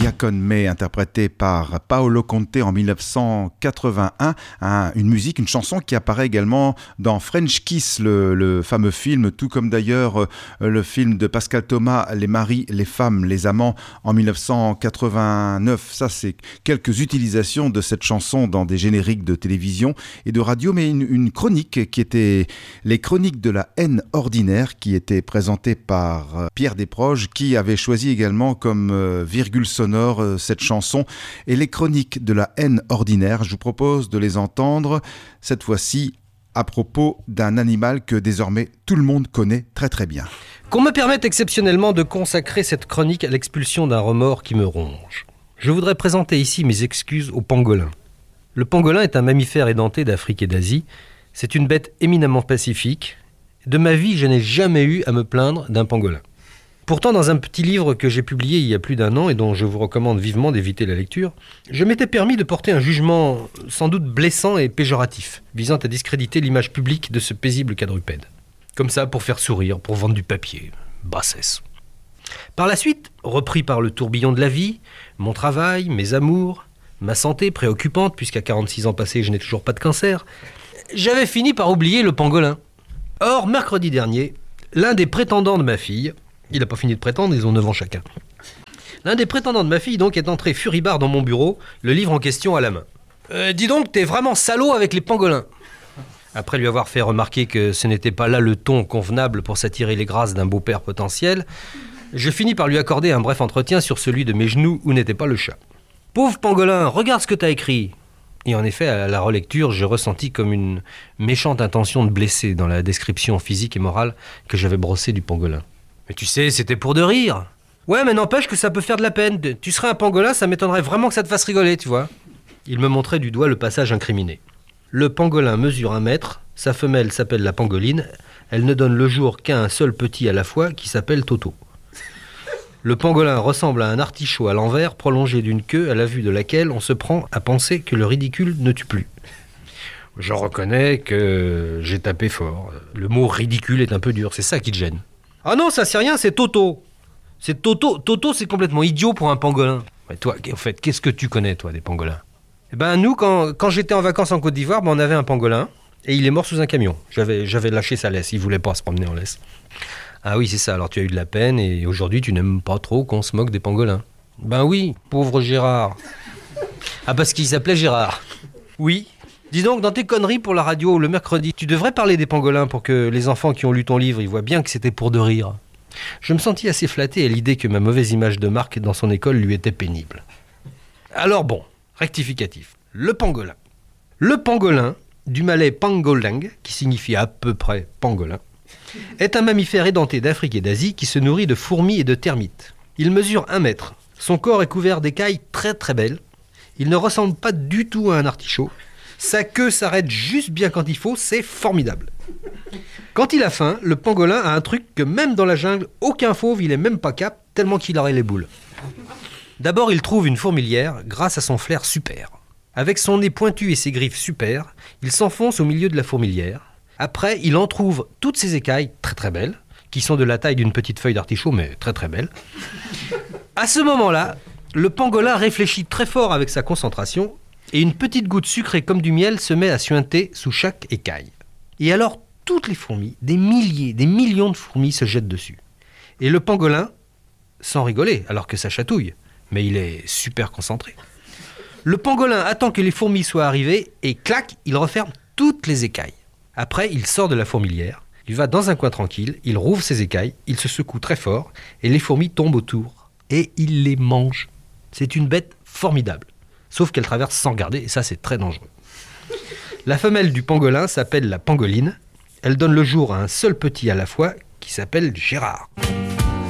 Giacon May, interprété par Paolo Conte en 1981. Une musique, une chanson qui apparaît également dans French Kiss, le fameux film, tout comme d'ailleurs le film de Pascal Thomas, Les maris, les femmes, les amants, en 1989. Ça, c'est quelques utilisations de cette chanson dans des génériques de télévision et de radio, mais une chronique qui était les chroniques de la haine ordinaire, qui était présentée par Pierre Desproges, qui avait choisi également comme virgule sonore cette chanson. Et les chroniques de la haine ordinaire, je vous propose de les entendre cette fois-ci à propos d'un animal que désormais tout le monde connaît très très bien. Qu'on me permette exceptionnellement de consacrer cette chronique à l'expulsion d'un remords qui me ronge. Je voudrais présenter ici mes excuses au pangolin. Le pangolin est un mammifère édenté d'Afrique et d'Asie. C'est une bête éminemment pacifique. De ma vie, je n'ai jamais eu à me plaindre d'un pangolin. Pourtant, dans un petit livre que j'ai publié il y a plus d'1 an et dont je vous recommande vivement d'éviter la lecture, je m'étais permis de porter un jugement sans doute blessant et péjoratif, visant à discréditer l'image publique de ce paisible quadrupède. Comme ça, pour faire sourire, pour vendre du papier. Bassesse. Par la suite, repris par le tourbillon de la vie, mon travail, mes amours, ma santé préoccupante, puisqu'à 46 ans passés, je n'ai toujours pas de cancer, j'avais fini par oublier le pangolin. Or, mercredi dernier, l'un des prétendants de ma fille, il n'a pas fini de prétendre, ils ont 9 ans chacun. L'un des prétendants de ma fille donc est entré furibard dans mon bureau, le livre en question à la main. Dis donc, t'es vraiment salaud avec les pangolins. Après lui avoir fait remarquer que ce n'était pas là le ton convenable pour s'attirer les grâces d'un beau-père potentiel, je finis par lui accorder un bref entretien sur celui de mes genoux où n'était pas le chat. Pauvre pangolin, regarde ce que t'as écrit. Et en effet, à la relecture, j'ai ressenti comme une méchante intention de blesser dans la description physique et morale que j'avais brossée du pangolin. Mais tu sais, c'était pour de rire. Ouais, mais n'empêche que ça peut faire de la peine. Tu serais un pangolin, ça m'étonnerait vraiment que ça te fasse rigoler, tu vois. Il me montrait du doigt le passage incriminé. Le pangolin mesure 1 mètre, sa femelle s'appelle la pangoline, elle ne donne le jour qu'à un seul petit à la fois qui s'appelle Toto. Le pangolin ressemble à un artichaut à l'envers prolongé d'une queue à la vue de laquelle on se prend à penser que le ridicule ne tue plus. Je reconnais que j'ai tapé fort. Le mot ridicule est un peu dur, c'est ça qui te gêne. Ah non, ça c'est rien, c'est Toto. C'est Toto. Toto, c'est complètement idiot pour un pangolin. Mais toi, en fait, qu'est-ce que tu connais, toi, des pangolins ? Eh ben, nous, quand j'étais en vacances en Côte d'Ivoire, on avait un pangolin et il est mort sous un camion. J'avais lâché sa laisse, il voulait pas se promener en laisse. Ah oui, c'est ça, alors tu as eu de la peine et aujourd'hui, tu n'aimes pas trop qu'on se moque des pangolins. Ben oui, pauvre Gérard. Ah, parce qu'il s'appelait Gérard. Oui. Dis donc, dans tes conneries pour la radio, le mercredi, tu devrais parler des pangolins pour que les enfants qui ont lu ton livre, ils voient bien que c'était pour de rire. Je me sentis assez flatté à l'idée que ma mauvaise image de marque dans son école lui était pénible. Alors bon, rectificatif. Le pangolin. Le pangolin, du malais pangolang, qui signifie à peu près pangolin, est un mammifère édenté d'Afrique et d'Asie qui se nourrit de fourmis et de termites. Il mesure 1 mètre. Son corps est couvert d'écailles très très belles. Il ne ressemble pas du tout à un artichaut. Sa queue s'arrête juste bien quand il faut, c'est formidable. Quand il a faim, le pangolin a un truc que même dans la jungle, aucun fauve il est même pas cap, tellement qu'il aurait les boules. D'abord, il trouve une fourmilière grâce à son flair super. Avec son nez pointu et ses griffes super, il s'enfonce au milieu de la fourmilière. Après, il en trouve toutes ses écailles très très belles, qui sont de la taille d'une petite feuille d'artichaut, mais très très belles. À ce moment-là, le pangolin réfléchit très fort avec sa concentration, et une petite goutte sucrée comme du miel se met à suinter sous chaque écaille. Et alors, toutes les fourmis, des milliers, des millions de fourmis se jettent dessus. Et le pangolin, sans rigoler, alors que ça chatouille, mais il est super concentré. Le pangolin attend que les fourmis soient arrivées et clac, il referme toutes les écailles. Après, il sort de la fourmilière, il va dans un coin tranquille, il rouvre ses écailles, il se secoue très fort et les fourmis tombent autour. Et il les mange. C'est une bête formidable. Sauf qu'elle traverse sans garder, et ça c'est très dangereux. La femelle du pangolin s'appelle la pangoline. Elle donne le jour à un seul petit à la fois, qui s'appelle Gérard.